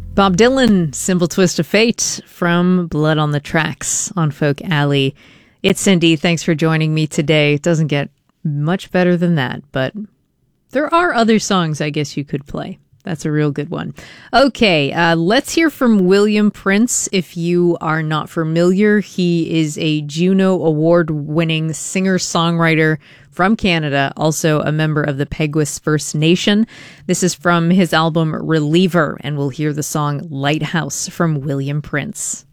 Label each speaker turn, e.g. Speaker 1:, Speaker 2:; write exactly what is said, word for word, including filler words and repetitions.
Speaker 1: Bob Dylan, Simple Twist of Fate from Blood on the Tracks on Folk Alley. It's Cindy. Thanks for joining me today. It doesn't get much better than that, but there are other songs I guess you could play. That's a real good one. Okay, uh, let's hear from William Prince. If you are not familiar, he is a Juno Award-winning singer-songwriter from Canada, also a member of the Peguis First Nation. This is from his album Reliever, and we'll hear the song Lighthouse from William Prince.